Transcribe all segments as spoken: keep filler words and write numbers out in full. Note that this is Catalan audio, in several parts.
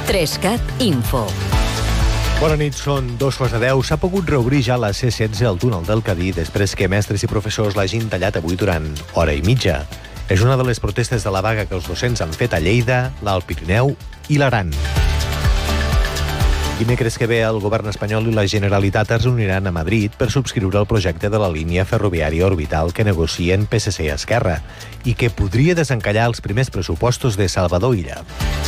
Trescat Info. Bona nit, són dos quarts de deu. S'ha pogut reobrir ja la C setze al túnel del Cadí després que mestres i professors l'hagin tallat avui durant hora i mitja. És una de les protestes de la vaga que els docents han fet a Lleida, l'Alt Pirineu i l'Aran. Dimecres que ve el govern espanyol i la Generalitat es reuniran a Madrid per subscriure el projecte de la línia ferroviària orbital que negocien P S C i Esquerra i que podria desencallar els primers pressupostos de Salvador Illa.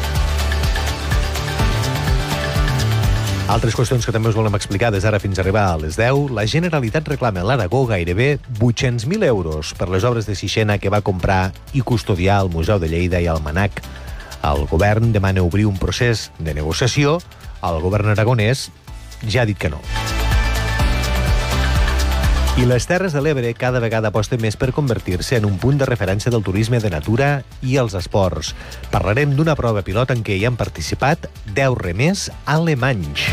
Altres qüestions que també us volem explicar des d'ara fins a arribar a les deu. La Generalitat reclama a l'Aragó gairebé vuit-cents mil euros per les obres de Sixena que va comprar i custodiar al Museu de Lleida i al Manac. El govern demana obrir un procés de negociació. El govern aragonès ja ha dit que no. I les Terres de l'Ebre cada vegada aposten més per convertir-se en un punt de referència del turisme de natura i els esports. Parlarem d'una prova pilot en què hi han participat deu remers alemanys.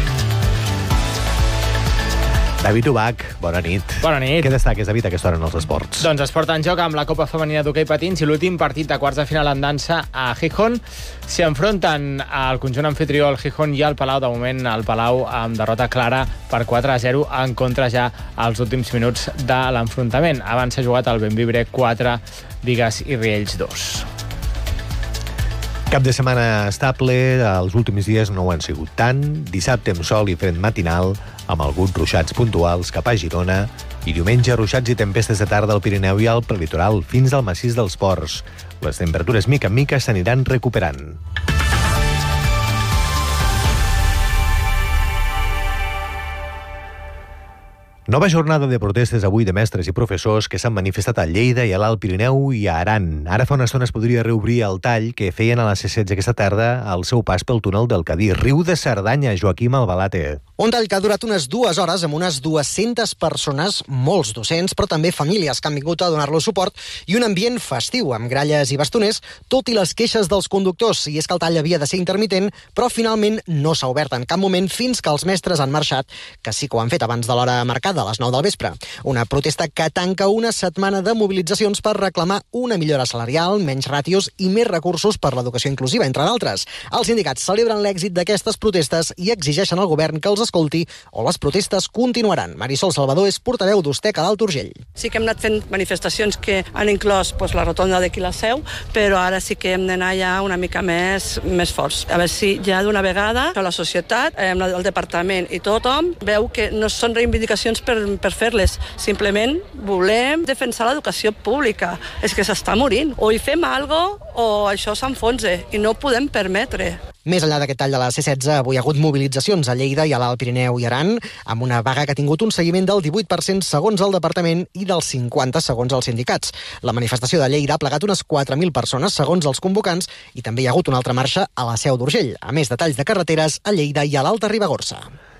David Ubach, bona nit. Bona nit. Què destaques, David, a aquesta hora en els esports? Doncs esport en joc amb la Copa Femenina d'Hoquei Patins i l'últim partit de quarts de final en dansa a Gijón. S'hi enfronten al conjunt anfitrió, el Gijón, i al Palau. De moment, el Palau amb derrota clara per quatre a zero en contra ja als últims minuts de l'enfrontament. Abans s'ha jugat el Benvibre quatre, Bigues i Riells dos. Cap de setmana estable, els últims dies no ho han sigut tant. Dissabte amb sol i fred matinal, amb alguns ruixats puntuals cap a Girona, i diumenge ruixats i tempestes de tarda al Pirineu i al prelitoral, fins al massís dels Ports. Les temperatures mica en mica s'aniran recuperant. Nova jornada de protestes avui de mestres i professors que s'han manifestat a Lleida i a l'Alt Pirineu i a Aran. Ara fa una estona es podria reobrir el tall que feien a la C setze aquesta tarda al seu pas pel túnel del Cadí. Riu de Cerdanya, Joaquim Albalate. Un tall que ha durat unes dues hores amb unes dues-centes persones, molts docents, però també famílies que han vingut a donar-lo suport, i un ambient festiu, amb gralles i bastoners, tot i les queixes dels conductors. I és que el tall havia de ser intermitent, però finalment no s'ha obert en cap moment fins que els mestres han marxat, que sí que ho han fet abans de l'hora marcada, a les nou del vespre. Una protesta que tanca una setmana de mobilitzacions per reclamar una millora salarial, menys ràtios i més recursos per l'educació inclusiva, entre d'altres. Els sindicats celebren l'èxit d'aquestes protestes i exigeixen al govern que els escolti o les protestes continuaran. Marisol Salvador és portaveu d'Ustec a l'Alt Urgell. Sí que hem anat fent manifestacions que han inclòs pues, la rotonda d'aquí la Seu, però ara sí que hem d'anar ja una mica més, més forts. A veure si ja d'una vegada la societat, el departament i tothom veu que no són reivindicacions per, per fer-les. Simplement volem defensar l'educació pública. És que s'està morint. O hi fem alguna cosa o això s'enfonsa i no ho podem permetre. Més enllà d'aquest tall de la C setze, avui ha hagut mobilitzacions a Lleida i a l'Alt Pirineu i Aran, amb una vaga que ha tingut un seguiment del divuit per cent segons el departament i del cinquanta segons els sindicats. La manifestació de Lleida ha plegat unes quatre mil persones segons els convocants i també hi ha hagut una altra marxa a la Seu d'Urgell, a més de talls de carreteres a Lleida i a l'Alta Ribagorça.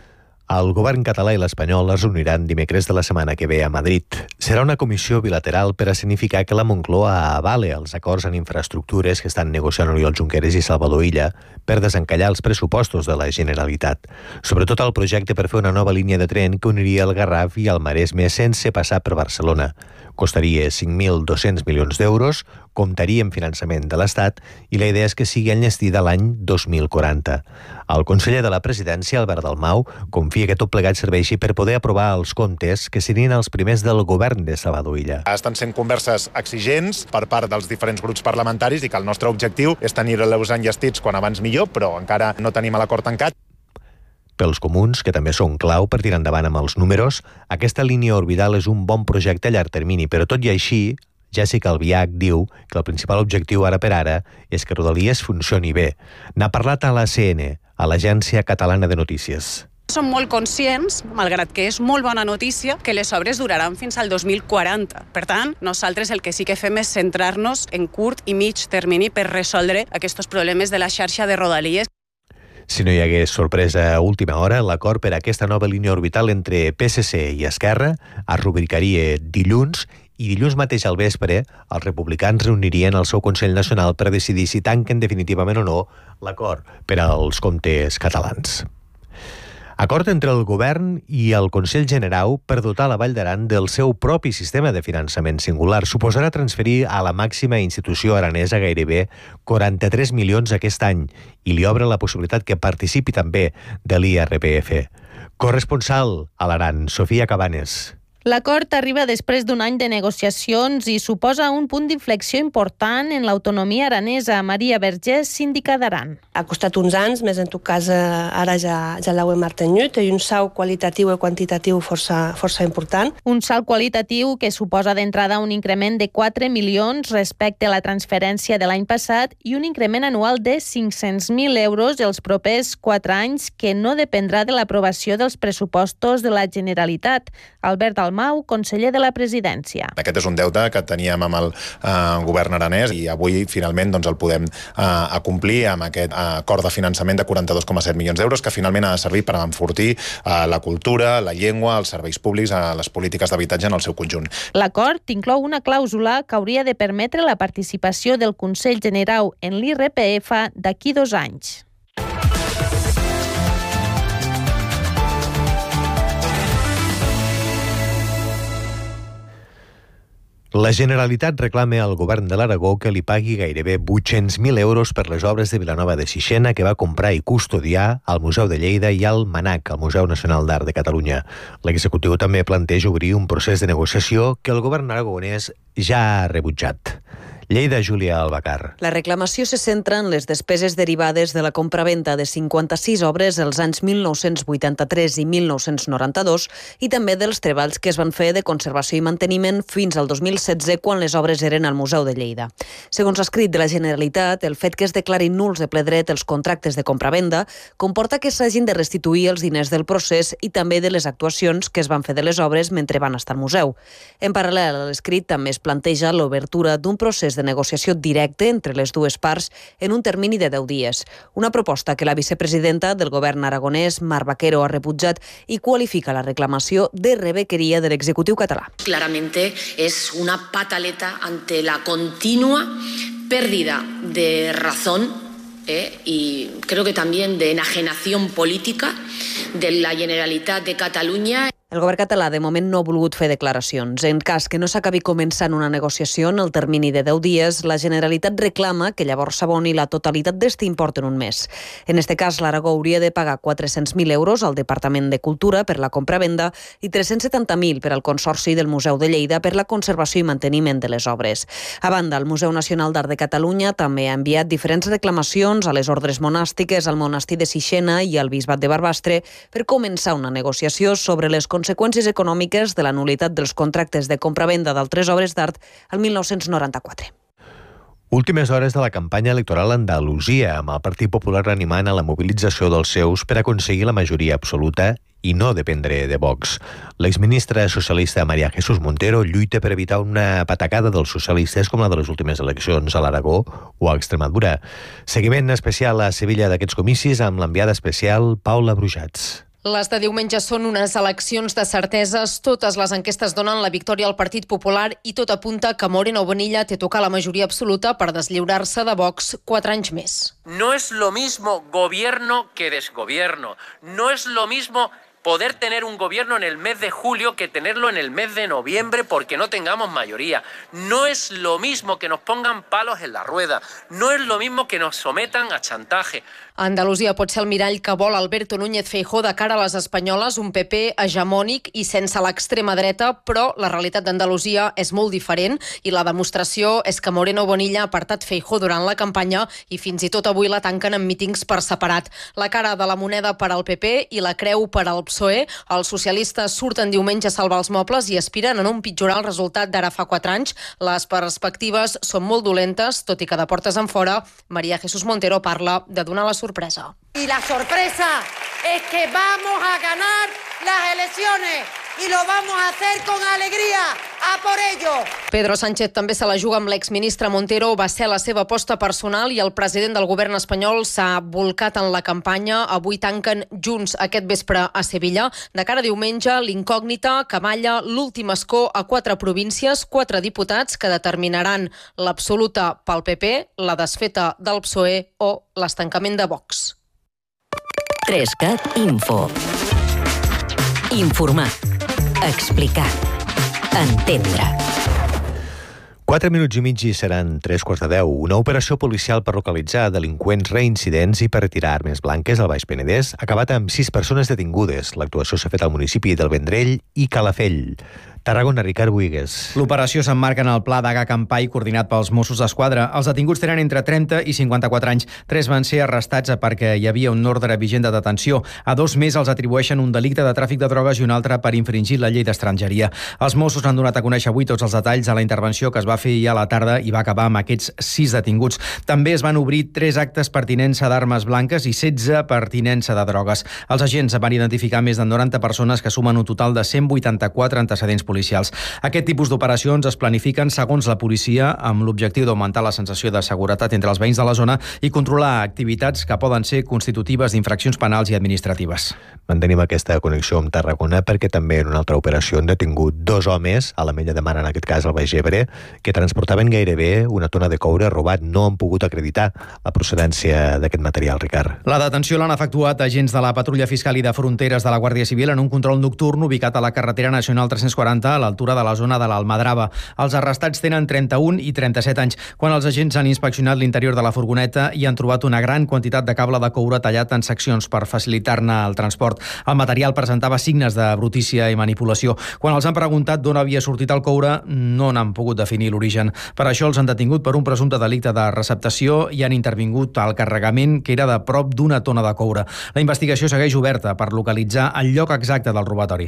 El govern català i l'espanyol es reuniran dimecres de la setmana que ve a Madrid. Serà una comissió bilateral per a significar que la Moncloa avale els acords en infraestructures que estan negociant Oriol Junqueras i Salvador Illa per desencallar els pressupostos de la Generalitat. Sobretot el projecte per fer una nova línia de tren que uniria el Garraf i el Maresme sense passar per Barcelona. Costaria cinc mil dos-cents milions d'euros, comptaria amb finançament de l'Estat i la idea és que sigui enllestida l'any dos mil quaranta. El conseller de la Presidència, Albert Dalmau, confia que tot plegat serveixi per poder aprovar els comptes que serien els primers del govern de Salvador Illa. Estan sent converses exigents per part dels diferents grups parlamentaris i que el nostre objectiu és tenir-los enllestits quan abans millor, però encara no tenim l'acord tancat. Pels comuns, que també són clau per tirar endavant amb els números, aquesta línia orbital és un bon projecte a llarg termini, però tot i així, Jessica Albiach diu que el principal objectiu ara per ara és que Rodalies funcioni bé. N'ha parlat a la C N, a l'Agència Catalana de Notícies. Som molt conscients, malgrat que és molt bona notícia, que les obres duraran fins al dos mil quaranta. Per tant, nosaltres el que sí que fem és centrar-nos en curt i mig termini per resoldre aquests problemes de la xarxa de Rodalies. Si no hi hagués sorpresa a última hora, l'acord per a aquesta nova línia orbital entre P S C i Esquerra es rubricaria dilluns i dilluns mateix al vespre els republicans reunirien el seu Consell Nacional per decidir si tanquen definitivament o no l'acord per als comptes catalans. Acord entre el govern i el Consell Generau per dotar la Vall d'Aran del seu propi sistema de finançament singular. Suposarà transferir a la màxima institució aranesa gairebé quaranta-tres milions aquest any i li obre la possibilitat que participi també de l'I R P F. Corresponsal a l'Aran, Sofia Cabanes. L'acord arriba després d'un any de negociacions i suposa un punt d'inflexió important en l'autonomia aranesa. Maria Vergés, síndica d'Aran. Ha costat uns anys, més en tot cas ara ja, ja l'heu mantingut, i un salt qualitatiu i quantitatiu força, força important. Un salt qualitatiu que suposa d'entrada un increment de quatre milions respecte a la transferència de l'any passat i un increment anual de cinc-cents mil euros els propers quatre anys que no dependrà de l'aprovació dels pressupostos de la Generalitat. Albert Mau, conseller de la Presidència. Aquest és un deute que teníem amb el eh, govern aranès i avui finalment doncs, el podem eh, acomplir amb aquest eh, acord de finançament de quaranta-dos coma set milions d'euros que finalment ha de servir per enfortir eh, la cultura, la llengua, els serveis públics, eh, les polítiques d'habitatge en el seu conjunt. L'acord inclou una clàusula que hauria de permetre la participació del Consell Generau en l'I R P F d'aquí dos anys. La Generalitat reclama al govern de l'Aragó que li pagui gairebé vuit-cents mil euros per les obres de Vilanova de Sixena que va comprar i custodiar al Museu de Lleida i al MANAC, al Museu Nacional d'Art de Catalunya. L'executiu també planteja obrir un procés de negociació que el govern aragonès ja ha rebutjat. Lleida, Júlia Albacar. La reclamació se centra en les despeses derivades de la compravenda de cinquanta-sis obres els anys mil nou-cents vuitanta-tres i mil nou-cents noranta-dos i també dels treballs que es van fer de conservació i manteniment fins al dos mil setze, quan les obres eren al Museu de Lleida. Segons l'escrit de la Generalitat, el fet que es declarin nuls de ple dret els contractes de compravenda comporta que s'hagin de restituir els diners del procés i també de les actuacions que es van fer de les obres mentre van estar al museu. En paral·lel a l'escrit també es planteja l'obertura d'un procés de negociació directe entre les dues parts en un termini de deu dies. Una proposta que la vicepresidenta del govern aragonès, Mar Vaquero, ha rebutjat i qualifica la reclamació de rebequeria de l'executiu català. Claramente es una pataleta ante la continua pérdida de razón eh, y creo que también de enajenación política de la Generalitat de Catalunya. El govern català de moment no ha volgut fer declaracions. En cas que no s'acabi començant una negociació en el termini de deu dies, la Generalitat reclama que llavors s'aboni la totalitat d'este import en un mes. En este cas, l'Aragó hauria de pagar quatre-cents mil euros al Departament de Cultura per la compra-venda i tres-cents setanta mil per al Consorci del Museu de Lleida per la conservació i manteniment de les obres. A banda, el Museu Nacional d'Art de Catalunya també ha enviat diferents reclamacions a les ordres monàstiques, al monestir de Sixena i al Bisbat de Barbastre per començar una negociació sobre les conseqüències econòmiques de la nul·litat dels contractes de compra-venda d'altres obres d'art al mil nou-cents noranta-quatre. Últimes hores de la campanya electoral a Andalusia, amb el Partit Popular animant a la mobilització dels seus per aconseguir la majoria absoluta i no dependre de Vox. L'exministra socialista María Jesús Montero lluita per evitar una patacada dels socialistes com la de les últimes eleccions a l'Aragó o a Extremadura. Seguiment especial a Sevilla d'aquests comicis amb l'enviada especial Paula Brujats. Les de diumenge són unes eleccions de certeses. Totes les enquestes donen la victòria al Partit Popular i tot apunta que Moreno Bonilla té tocar la majoria absoluta per deslliurar-se de Vox quatre anys més. No es lo mismo gobierno que desgobierno. No es lo mismo poder tener un gobierno en el mes de julio que tenerlo en el mes de noviembre porque no tengamos mayoría. No es lo mismo que nos pongan palos en la rueda. No es lo mismo que nos sometan a chantaje. Andalusia pot ser el mirall que vol Alberto Núñez Feijóo de cara a les espanyoles, un P P hegemònic i sense l'extrema dreta, però la realitat d'Andalusia és molt diferent i la demostració és que Moreno Bonilla ha apartat Feijóo durant la campanya i fins i tot avui la tanquen en mítings per separat. La cara de la moneda per al P P i la creu per al P S O E. Els socialistes surten diumenge a salvar els mobles i aspiren a no empitjorar el resultat d'ara fa quatre anys. Les perspectives són molt dolentes, tot i que de portes en fora, María Jesús Montero parla de donar la sorpresa. Y la sorpresa es que vamos a ganar las elecciones y lo vamos a hacer con alegría, a por ello. Pedro Sánchez també se la juga amb l'exministre Montero, va ser la seva aposta personal i el president del govern espanyol s'ha volcat en la campanya. Avui tanquen junts aquest vespre a Sevilla. De cara a diumenge, l'incògnita que malla l'últim escó a quatre províncies, quatre diputats que determinaran l'absoluta pel P P, la desfeta del P S O E o l'estancament de Vox. tres cat Info. Informar. Explicar. Entendre. Quatre minuts i mig i seran tres quarts de deu. Una operació policial per localitzar delinqüents reincidents i per retirar armes blanques al Baix Penedès ha acabat amb sis persones detingudes. L'actuació s'ha fet al municipi del Vendrell i Calafell. Tarragona, Ricard Buigues. L'operació s'emmarca en el pla d'Aga Campai coordinat pels Mossos d'Esquadra. Els detinguts tenen entre trenta i cinquanta-quatre anys. Tres van ser arrestats perquè hi havia un ordre vigent de detenció. A dos més els atribueixen un delicte de tràfic de drogues i un altre per infringir la llei d'estrangeria. Els Mossos han donat a conèixer avui tots els detalls de la intervenció que es va fer ahir a la tarda i va acabar amb aquests sis detinguts. També es van obrir tres actes per tinença d'armes blanques i setze per tinença de drogues. Els agents van identificar més de noranta persones que sumen un total de cent vuitanta-quatre antecedents policials. Aquest tipus d'operacions es planifiquen, segons la policia, amb l'objectiu d'augmentar la sensació de seguretat entre els veïns de la zona i controlar activitats que poden ser constitutives d'infraccions penals i administratives. Mantenim aquesta connexió amb Tarragona perquè també en una altra operació han detingut dos homes, a l'Ametlla de Mar, en aquest cas al Baix Ebre, que transportaven gairebé una tona de coure robat. No han pogut acreditar la procedència d'aquest material, Ricard. La detenció l'han efectuat agents de la Patrulla Fiscal i de Fronteres de la Guàrdia Civil en un control nocturn ubicat a la carretera nacional tres-cents quaranta a l'altura de la zona de l'Almadrava. Els arrestats tenen trenta-un i trenta-set anys. Quan els agents han inspeccionat l'interior de la furgoneta i han trobat una gran quantitat de cable de coure tallat en seccions per facilitar-ne el transport. El material presentava signes de brutícia i manipulació. Quan els han preguntat d'on havia sortit el coure, no n'han pogut definir l'origen. Per això els han detingut per un presumpte delicte de receptació i han intervingut al carregament, que era de prop d'una tona de coure. La investigació segueix oberta per localitzar el lloc exacte del robatori.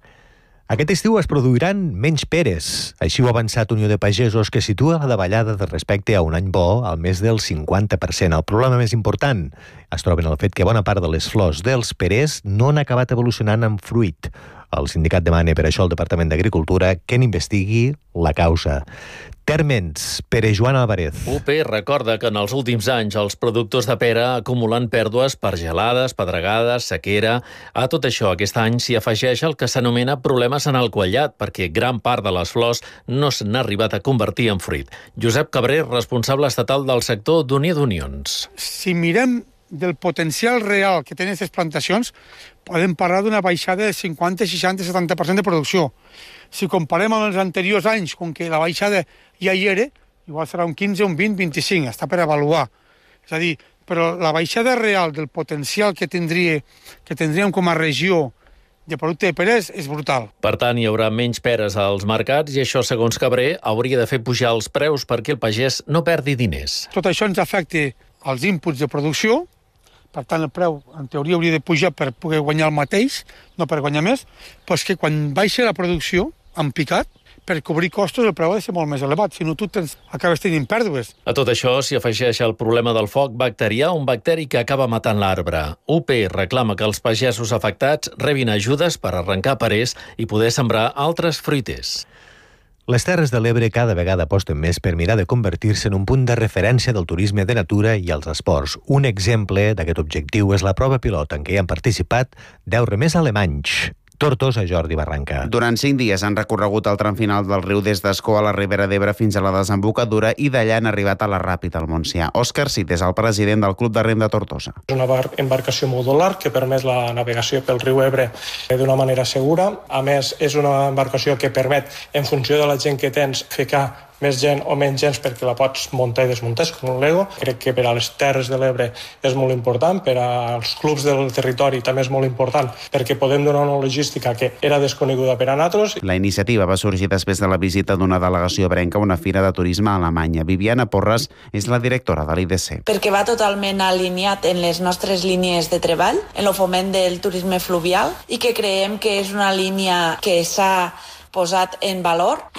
Aquest estiu es produiran menys peres. Així ho ha avançat Unió de Pagesos, que situa la davallada de respecte a un any bo al més del cinquanta per cent. El problema més important es troba en el fet que bona part de les flors dels perers no han acabat evolucionant en fruit. El sindicat demana per això al Departament d'Agricultura que n'investigui la causa. Térmens, Pere Joan Álvarez. U P recorda que en els últims anys els productors de pera acumulen pèrdues per gelades, pedregades, sequera. A tot això, aquest any s'hi afegeix el que s'anomena problemes en el quallat, perquè gran part de les flors no s'han arribat a convertir en fruit. Josep Cabré, responsable estatal del sector d'Unió d'Unions. Si mirem del potencial real que tenen aquestes plantacions, podem parlar d'una baixada de cinquanta, seixanta, setanta per cent de producció. Si comparem amb els anteriors anys, com que la baixada ja hi era, igual serà un quinze, un vint, vint-i-cinc, està per avaluar. És a dir, però la baixada real del potencial que, tindria, que tindríem com a regió de producte de peres és brutal. Per tant, hi haurà menys peres als mercats i això, segons Cabré, hauria de fer pujar els preus perquè el pagès no perdi diners. Tot això ens afecta als inputs de producció. Per tant, el preu, en teoria, hauria de pujar per poder guanyar el mateix, no per guanyar més, però és que quan baixa la producció, en picat, per cobrir costos el preu ha de ser molt més elevat, si no tu tens, acabes tenint pèrdues. A tot això s'hi afegeix el problema del foc bacterià, un bacteri que acaba matant l'arbre. U P reclama que els pagesos afectats rebin ajudes per arrencar perers i poder sembrar altres fruiters. Les Terres de l'Ebre cada vegada aposten més per mirar de convertir-se en un punt de referència del turisme de natura i els esports. Un exemple d'aquest objectiu és la prova pilot en què hi han participat deu remers alemanys. Tortosa, Jordi Barranca. Durant cinc dies han recorregut el tram final del riu des d'Escó a la Ribera d'Ebre fins a la desembocadura i d'allà han arribat a la Ràpita al Montsià. Òscar Cid és el president del Club de Rem de Tortosa. És una embarcació modular que permet la navegació pel riu Ebre d'una manera segura. A més, és una embarcació que permet, en funció de la gent que tens, ficar més gent o menys gens perquè la pots muntar i desmuntar, com un Lego. Crec que per a les Terres de l'Ebre és molt important, per als clubs del territori també és molt important, perquè podem donar una logística que era desconeguda per a nosaltres. La iniciativa va sorgir després de la visita d'una delegació ebrenca a una fira de turisme a Alemanya. Viviana Porras és la directora de l'I D C. Perquè va totalment alineat en les nostres línies de treball, en el foment del turisme fluvial, i que creiem que és una línia que s'ha posat en valor.